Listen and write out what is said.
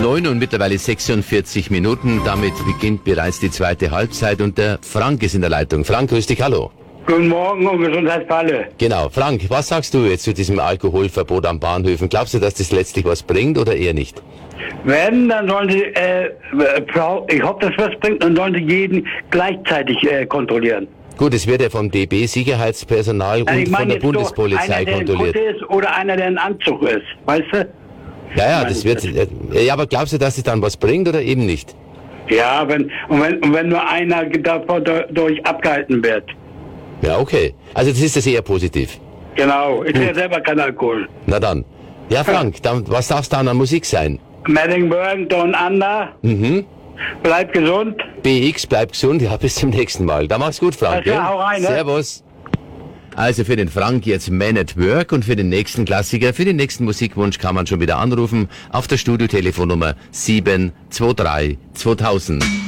9 und mittlerweile 46 Minuten. Damit beginnt bereits die zweite Halbzeit und der Frank ist in der Leitung. Frank, grüß dich, hallo. Guten Morgen und Gesundheit für alle. Genau. Frank, was sagst du jetzt zu diesem Alkoholverbot an Bahnhöfen? Glaubst du, dass das letztlich was bringt oder eher nicht? Wenn, dann sollen sie, ich hoffe, dass was bringt, dann sollen sie jeden gleichzeitig kontrollieren. Gut, es wird ja vom DB Sicherheitspersonal und von der Bundespolizei kontrolliert. Einer, der in Kutte ist oder einer, der in Anzug ist, weißt du? Ja, das wird. Ja, aber glaubst du, dass es dann was bringt oder eben nicht? Ja, wenn nur einer dadurch abgehalten wird. Ja, okay. Also das ist das eher positiv. Genau, ich trinke selber keinen Alkohol. Na dann. Ja, Frank, dann, was darf es dann an Musik sein? Maddingburn, Down Under. Bleib gesund. BX, bleib gesund. Ja, bis zum nächsten Mal. Da mach's gut, Frank. Ja, hau rein, ne? Servus. Also für den Frank jetzt Man at Work und für den nächsten Klassiker, für den nächsten Musikwunsch kann man schon wieder anrufen auf der Studiotelefonnummer 723 2000.